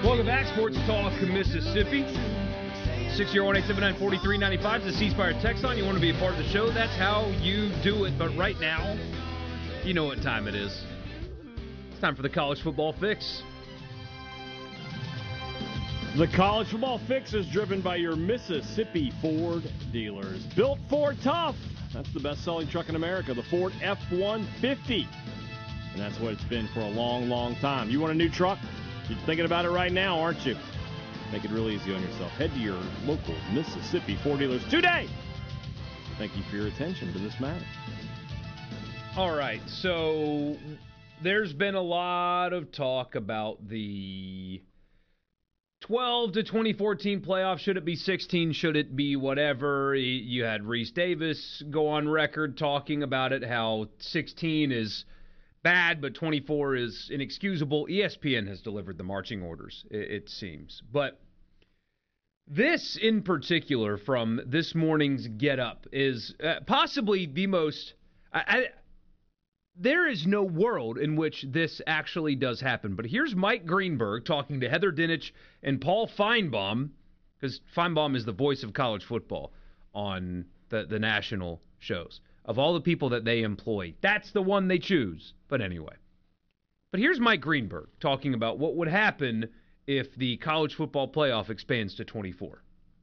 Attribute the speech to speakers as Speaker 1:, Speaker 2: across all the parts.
Speaker 1: Welcome back, Sports Talk Mississippi. 601-879-4395 is the C Spire text line. You want to be a part of the show? That's how you do it. But right now, you know what time it is. It's time for the College Football Fix.
Speaker 2: The College Football Fix is driven by your Mississippi Ford dealers. Built Ford Tough. That's the best-selling truck in America, the Ford F-150. And that's what it's been for a long, long time. You want a new truck? You're thinking about it right now, aren't you? Make it real easy on yourself. Head to your local Mississippi Ford dealers today. Thank you for your attention to this matter.
Speaker 1: All right, so there's been a lot of talk about the 12 to 2014 playoff. Should it be 16? Should it be whatever? You had Reese Davis go on record talking about it, how 16 is bad, but 24 is inexcusable. ESPN has delivered the marching orders, it seems. But this in particular from this morning's Get Up is possibly the most... There is no world in which this actually does happen. But here's Mike Greenberg talking to Heather Dinich and Paul Feinbaum, because Feinbaum is the voice of college football on the national shows. Of all the people that they employ, that's the one they choose. But anyway. But here's Mike Greenberg talking about what would happen if the college football playoff expands to 24.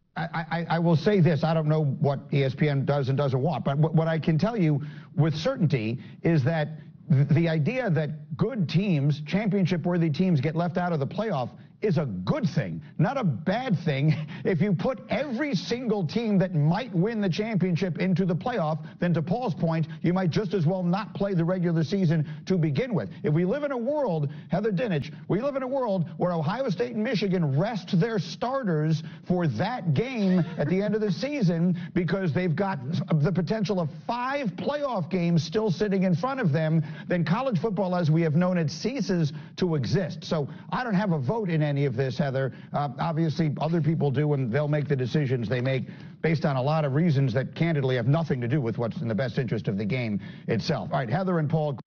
Speaker 3: I will say this. I don't know what ESPN does and doesn't want, but what I can tell you with certainty is that the idea that good teams, championship-worthy teams, get left out of the playoff is a good thing, not a bad thing. If you put every single team that might win the championship into the playoff, then to Paul's point, you might just as well not play the regular season to begin with. If we live in a world, Heather Dinich, we live in a world where Ohio State and Michigan rest their starters for that game at the end of the season because they've got the potential of 5 playoff games still sitting in front of them, then college football as we have known it ceases to exist. So I don't have a vote in any of this, Heather. Obviously, other people do, and they'll make the decisions they make based on a lot of reasons that candidly have nothing to do with what's in the best interest of the game itself. All right, Heather and Paul.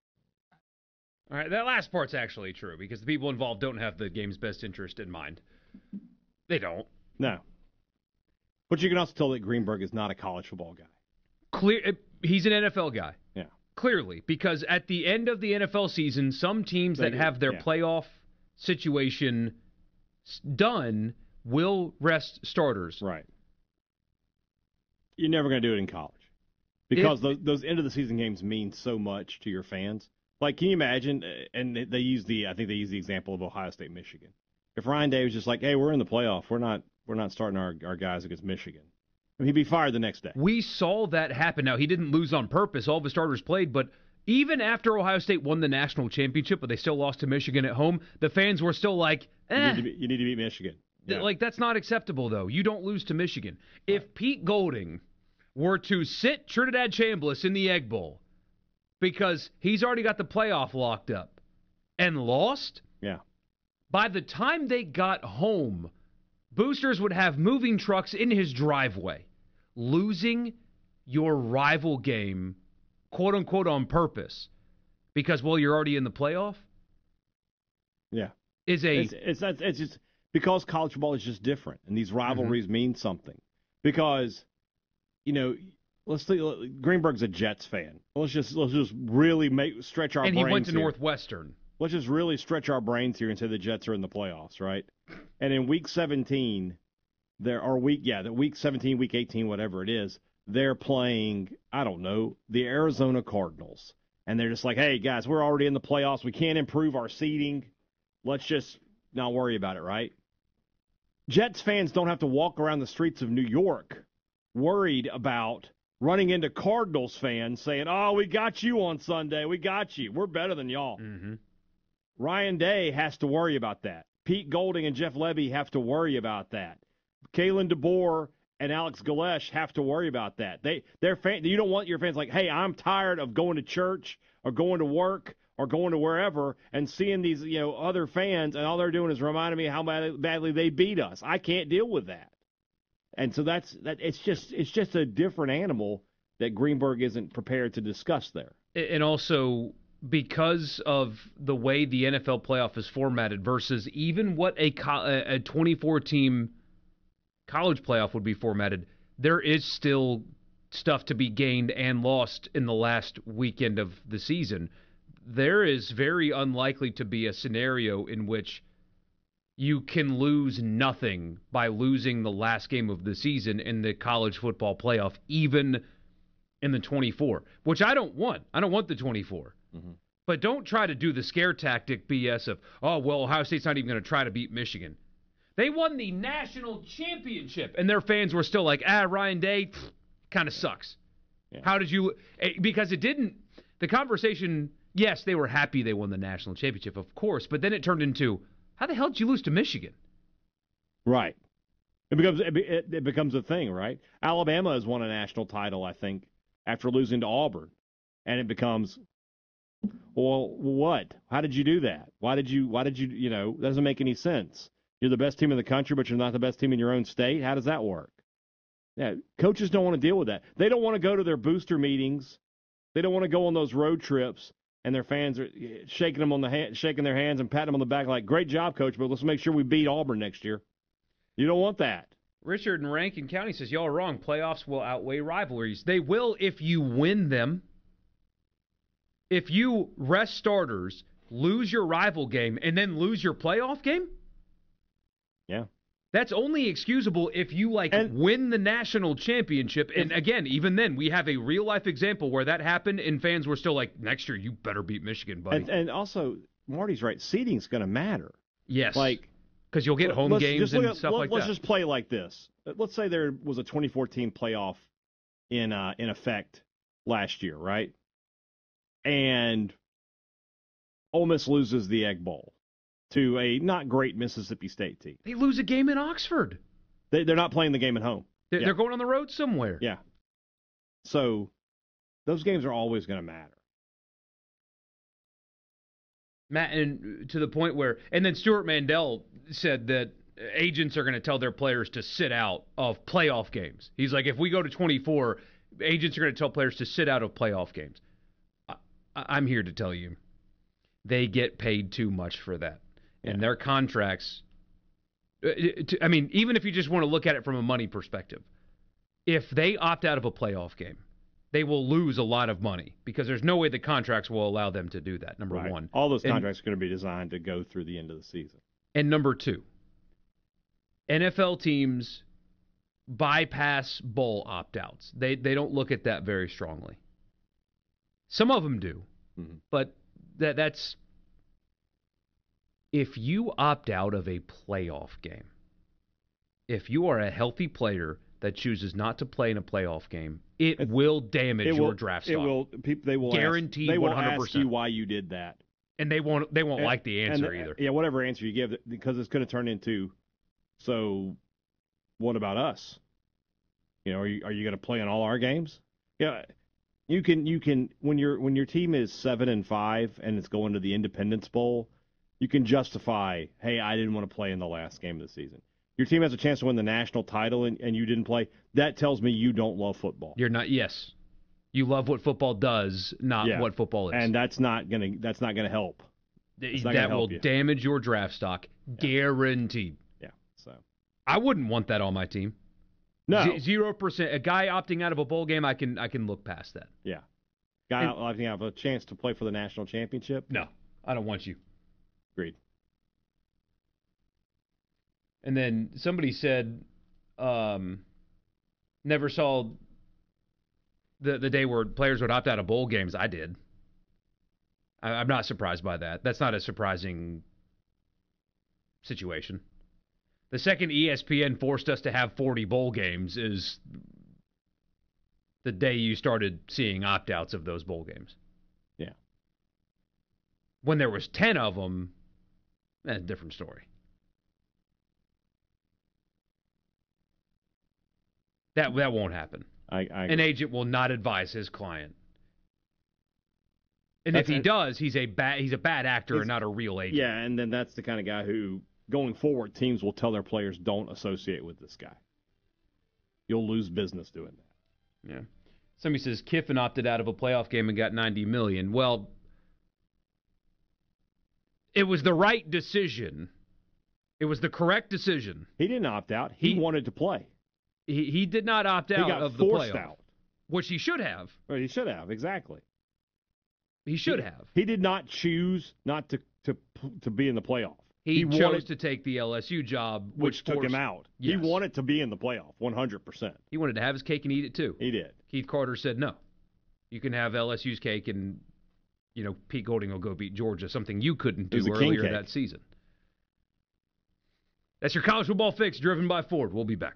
Speaker 1: All right, that last part's actually true because the people involved don't have the game's best interest in mind. They don't.
Speaker 2: No. But you can also tell that Greenberg is not a college football guy.
Speaker 1: He's an NFL guy.
Speaker 2: Yeah.
Speaker 1: Clearly, because at the end of the NFL season, some teams that have their playoff situation done will rest starters.
Speaker 2: Right. You're never going to do it in college because those end of the season games mean so much to your fans. Like, can you imagine? And I think they use the example of Ohio State, Michigan. If Ryan Day was just like, "Hey, we're in the playoff. We're not starting our guys against Michigan," I mean, he'd be fired the next day.
Speaker 1: We saw that happen. Now, he didn't lose on purpose. All of his starters played, but even after Ohio State won the national championship, but they still lost to Michigan at home, the fans were still like,
Speaker 2: You need to beat Michigan. Yeah.
Speaker 1: Like, that's not acceptable, though. You don't lose to Michigan. Right. If Pete Golding were to sit Trinidad Chambliss in the Egg Bowl because he's already got the playoff locked up and lost, by the time they got home, boosters would have moving trucks in his driveway. Losing your rival game, quote unquote, on purpose, because you're already in the playoff.
Speaker 2: Yeah,
Speaker 1: it's
Speaker 2: just because college football is just different, and these rivalries mean something. Because, let's think Greenberg's a Jets fan. Let's just really stretch our brains.
Speaker 1: And he went to
Speaker 2: here.
Speaker 1: Northwestern.
Speaker 2: Let's just really stretch our brains here and say the Jets are in the playoffs, right? And in week 17, week 17, week 18, whatever it is, they're playing, I don't know, the Arizona Cardinals. And they're just like, hey, guys, we're already in the playoffs. We can't improve our seeding. Let's just not worry about it, right? Jets fans don't have to walk around the streets of New York worried about running into Cardinals fans saying, oh, we got you on Sunday. We got you. We're better than y'all.
Speaker 1: Mm-hmm. Ryan
Speaker 2: Day has to worry about that. Pete Golding and Jeff Levy have to worry about that. Kalen DeBoer and Alex Galesh have to worry about that. You don't want your fans like, hey, I'm tired of going to church or going to work or going to wherever and seeing these other fans, and all they're doing is reminding me how badly they beat us. I can't deal with that. And so it's just a different animal that Greenberg isn't prepared to discuss there.
Speaker 1: And also, because of the way the NFL playoff is formatted versus even what a 24-team college playoff would be formatted, there is still stuff to be gained and lost in the last weekend of the season. There is very unlikely to be a scenario in which you can lose nothing by losing the last game of the season in the college football playoff, even in the 24, which I don't want. I don't want the 24. Mm-hmm. But don't try to do the scare tactic BS of, oh, well, Ohio State's not even going to try to beat Michigan. They won the national championship, and their fans were still like, Ryan Day kind of sucks. Yeah. How did you – because it didn't – the conversation, yes, they were happy they won the national championship, of course, but then it turned into, how the hell did you lose to Michigan?
Speaker 2: Right. It becomes a thing, right? Alabama has won a national title, I think, after losing to Auburn. And it becomes, well, what? How did you do that? Why did you, that doesn't make any sense. You're the best team in the country, but you're not the best team in your own state. How does that work? Yeah, coaches don't want to deal with that. They don't want to go to their booster meetings. They don't want to go on those road trips, and their fans are shaking their hands and patting them on the back like, great job, coach, but let's make sure we beat Auburn next year. You don't want that.
Speaker 1: Richard in Rankin County says, y'all are wrong. Playoffs will outweigh rivalries. They will if you win them. If you rest starters, lose your rival game, and then lose your playoff game?
Speaker 2: Yeah.
Speaker 1: That's only excusable if you, win the national championship. And, again, even then, we have a real-life example where that happened, and fans were still like, next year, you better beat Michigan, buddy.
Speaker 2: And also, Marty's right, seeding's going to matter.
Speaker 1: Yes. Because you'll get home games and stuff like that.
Speaker 2: Let's just play like this. Let's say there was a 2014 playoff in effect last year, right? And Ole Miss loses the Egg Bowl to a not great Mississippi State team.
Speaker 1: They lose a game in Oxford.
Speaker 2: They're not playing the game at home.
Speaker 1: They're going on the road somewhere.
Speaker 2: Yeah. So those games are always going to matter.
Speaker 1: Matt, and to the point where, and then Stuart Mandel said that agents are going to tell their players to sit out of playoff games. He's like, if we go to 24, agents are going to tell players to sit out of playoff games. I'm here to tell you, they get paid too much for that. Yeah. And their contracts, even if you just want to look at it from a money perspective, if they opt out of a playoff game, they will lose a lot of money because there's no way the contracts will allow them to do that, number one.
Speaker 2: All those contracts are going to be designed to go through the end of the season.
Speaker 1: And number two, NFL teams bypass bowl opt-outs. They don't look at that very strongly. Some of them do, but that's if you opt out of a playoff game, if you are a healthy player that chooses not to play in a playoff game, it will damage your draft stock.
Speaker 2: It will. They will
Speaker 1: guaranteed.
Speaker 2: They will
Speaker 1: 100%.
Speaker 2: Ask you why you did that,
Speaker 1: and they won't like the answer either.
Speaker 2: Yeah, whatever answer you give, because it's going to turn into. So, what about us? Are you going to play in all our games? Yeah. You can when your team is 7-5 and it's going to the Independence Bowl, you can justify, hey, I didn't want to play in the last game of the season. Your team has a chance to win the national title and you didn't play. That tells me you don't love football.
Speaker 1: You're not. Yes, you love what football does, not what football is.
Speaker 2: And that's not gonna help.
Speaker 1: That will damage your draft stock, guaranteed.
Speaker 2: Yeah. So
Speaker 1: I wouldn't want that on my team.
Speaker 2: No,
Speaker 1: 0%. A guy opting out of a bowl game, I can look past that.
Speaker 2: Yeah, opting out of a chance to play for the national championship.
Speaker 1: No, I don't want you.
Speaker 2: Agreed.
Speaker 1: And then somebody said, never saw the day where players would opt out of bowl games. I did. I'm not surprised by that. That's not a surprising situation. The second ESPN forced us to have 40 bowl games is the day you started seeing opt-outs of those bowl games.
Speaker 2: Yeah.
Speaker 1: When there was 10 of them, that's a different story. That won't happen. An agent will not advise his client. And if he does, he's a bad actor and not a real agent.
Speaker 2: Yeah, and then that's the kind of guy who, going forward, teams will tell their players, don't associate with this guy. You'll lose business doing that.
Speaker 1: Yeah. Somebody says Kiffin opted out of a playoff game and got $90 million. Well, It was the right decision. It was the correct decision.
Speaker 2: He didn't opt out. He wanted to play.
Speaker 1: He did not opt out of the playoff.
Speaker 2: He got forced out.
Speaker 1: Which he should have.
Speaker 2: Well, he should have, exactly.
Speaker 1: He should have.
Speaker 2: He did not choose not to be in the playoff.
Speaker 1: He chose to take the LSU job,
Speaker 2: which took him out.
Speaker 1: Yes.
Speaker 2: He wanted to be in the playoff, 100%.
Speaker 1: He wanted to have his cake and eat it too.
Speaker 2: He did.
Speaker 1: Keith Carter said no. You can have LSU's cake and, Pete Golding will go beat Georgia, something you couldn't do earlier that season. That's your college football fix, driven by Ford. We'll be back.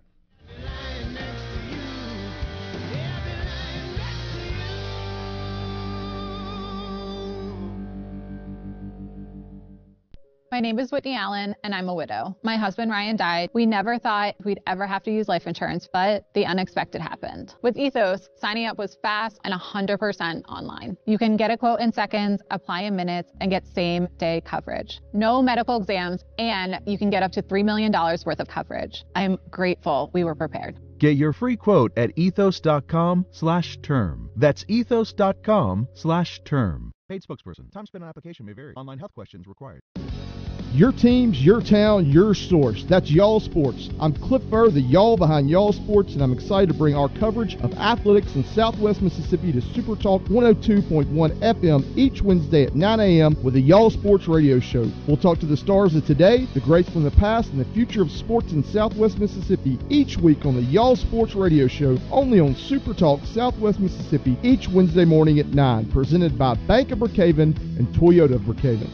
Speaker 4: My name is Whitney Allen, and I'm a widow. My husband, Ryan, died. We never thought we'd ever have to use life insurance, but the unexpected happened. With Ethos, signing up was fast and 100% online. You can get a quote in seconds, apply in minutes, and get same-day coverage. No medical exams, and you can get up to $3 million worth of coverage. I'm grateful we were prepared.
Speaker 5: Get your free quote at ethos.com/term. That's ethos.com/term. Paid spokesperson. Time spent on application may vary. Online health questions required.
Speaker 6: Your teams, your town, your source. That's Y'all Sports. I'm Cliff Furr, the Y'all behind Y'all Sports, and I'm excited to bring our coverage of athletics in Southwest Mississippi to Super Talk 102.1 FM each Wednesday at 9 a.m. with the Y'all Sports Radio Show. We'll talk to the stars of today, the greats from the past, and the future of sports in Southwest Mississippi each week on the Y'all Sports Radio Show, only on Super Talk Southwest Mississippi each Wednesday morning at 9, presented by Bank of Brookhaven and Toyota of Brookhaven.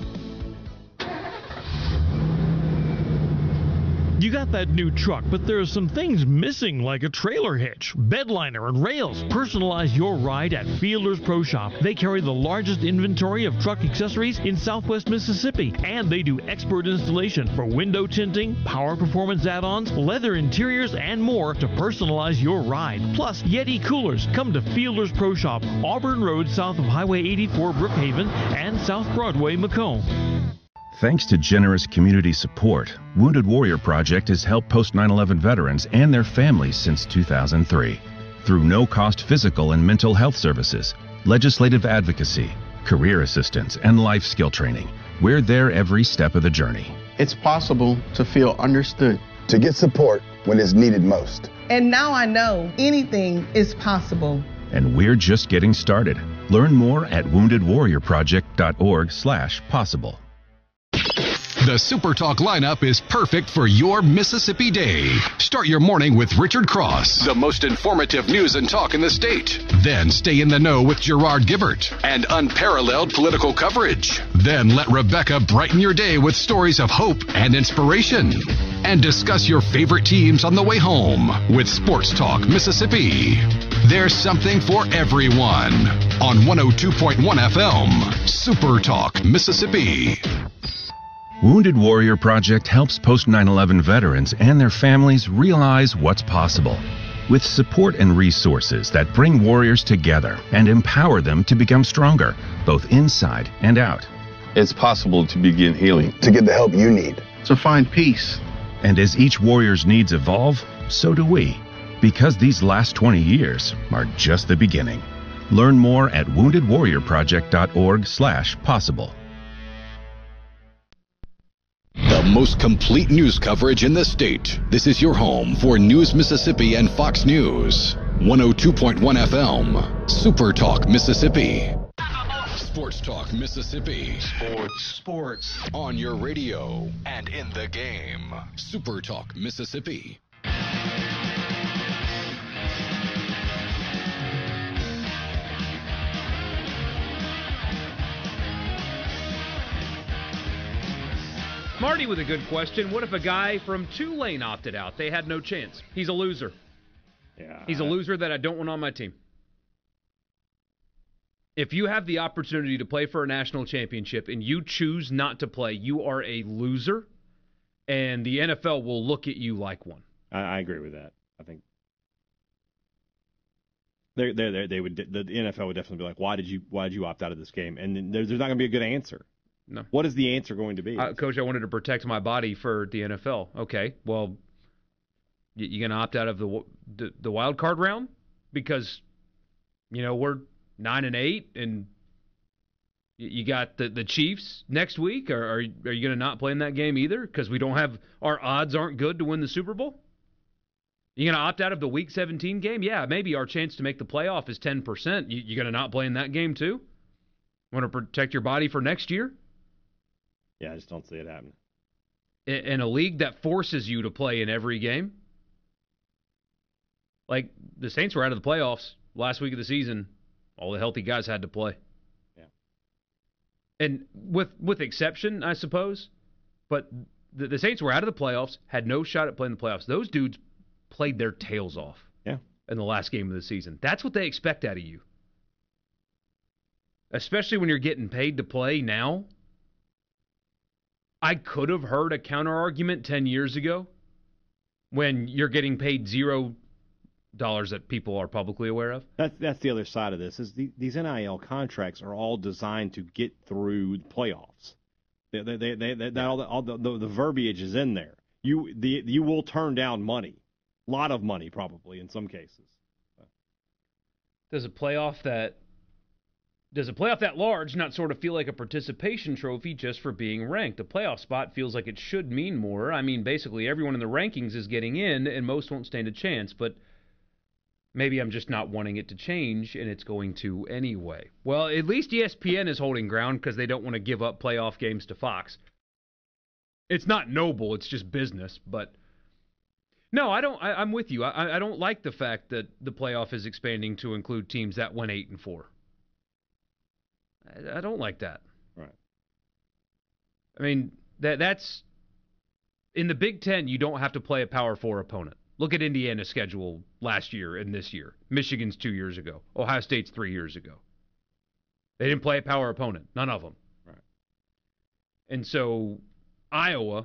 Speaker 7: You got that new truck, but there are some things missing, like a trailer hitch, bed liner, and rails. Personalize your ride at Fielders Pro Shop. They carry the largest inventory of truck accessories in Southwest Mississippi, and they do expert installation for window tinting, power performance add-ons, leather interiors, and more to personalize your ride. Plus, Yeti coolers. Come to Fielders Pro Shop, Auburn Road south of Highway 84, Brookhaven, and South Broadway, Macomb.
Speaker 8: Thanks to generous community support, Wounded Warrior Project has helped post 9/11 veterans and their families since 2003. Through no-cost physical and mental health services, legislative advocacy, career assistance, and life skill training, we're there every step of the journey.
Speaker 9: It's possible to feel understood.
Speaker 10: To get support when it's needed most.
Speaker 11: And now I know anything is possible.
Speaker 8: And we're just getting started. Learn more at woundedwarriorproject.org/possible.
Speaker 12: The Super Talk lineup is perfect for your Mississippi day. Start your morning with Richard Cross, the most informative news and talk in the state. Then stay in the know with Gerard Gibbert and unparalleled political coverage. Then let Rebecca brighten your day with stories of hope and inspiration. And discuss your favorite teams on the way home with Sports Talk Mississippi. There's something for everyone on 102.1 FM, Super Talk Mississippi.
Speaker 8: Wounded Warrior Project helps post 9/11 veterans and their families realize what's possible. With support and resources that bring warriors together and empower them to become stronger, both inside and out.
Speaker 9: It's possible to begin healing.
Speaker 10: To get the help you need.
Speaker 9: To find peace.
Speaker 8: And as each warrior's needs evolve, so do we. Because these last 20 years are just the beginning. Learn more at woundedwarriorproject.org/possible.
Speaker 12: The most complete news coverage in the state. This is your home for News Mississippi and Fox News. 102.1 FM, Super Talk Mississippi. Sports Talk Mississippi. Sports. On your radio and in the game. Super Talk Mississippi.
Speaker 1: Marty with a good question. What if a guy from Tulane opted out? They had no chance. He's a loser.
Speaker 2: Yeah.
Speaker 1: He's a loser that I don't want on my team. If you have the opportunity to play for a national championship and you choose not to play, you are a loser, and the NFL will look at you like one.
Speaker 2: I agree with that. I think they would. The NFL would definitely be like, "Why did you opt out of this game?" And there's not going to be a good answer.
Speaker 1: No.
Speaker 2: What is the answer going to be?
Speaker 1: Coach, I wanted to protect my body for the NFL. Okay, well, you going to opt out of the wild card round because we're 9-8 and You got the Chiefs next week. Are you going to not play in that game either? Because we don't have our odds aren't good to win the Super Bowl. You going to opt out of the Week 17 game? Yeah, maybe our chance to make the playoff is 10%. You going to not play in that game too? Want to protect your body for next year?
Speaker 2: Yeah, I just don't see it happening.
Speaker 1: In a league that forces you to play in every game? Like, the Saints were out of the playoffs last week of the season. All the healthy guys had to play.
Speaker 2: Yeah.
Speaker 1: And with exception, I suppose, but the Saints were out of the playoffs, had no shot at playing the playoffs. Those dudes played their tails off in the last game of the season. That's what they expect out of you. Especially when you're getting paid to play now. I could have heard a counter-argument 10 years ago when you're getting paid $0 that people are publicly aware of.
Speaker 2: That's the other side of this. Is these NIL contracts are all designed to get through the playoffs. All the verbiage is in there. You will turn down money, a lot of money probably in some cases.
Speaker 1: Does a playoff that large not sort of feel like a participation trophy just for being ranked? A playoff spot feels like it should mean more. I mean, basically everyone in the rankings is getting in, and most won't stand a chance, but maybe I'm just not wanting it to change, and it's going to anyway. Well, at least ESPN is holding ground because they don't want to give up playoff games to Fox. It's not noble, it's just business, but no, I'm with you. I don't like the fact that the playoff is expanding to include teams that went 8-4. I don't like that.
Speaker 2: Right.
Speaker 1: I mean, that's in the Big Ten. You don't have to play a Power 4 opponent. Look at Indiana's schedule last year and this year. Michigan's 2 years ago. Ohio State's 3 years ago. They didn't play a power opponent. None of them.
Speaker 2: Right.
Speaker 1: And so Iowa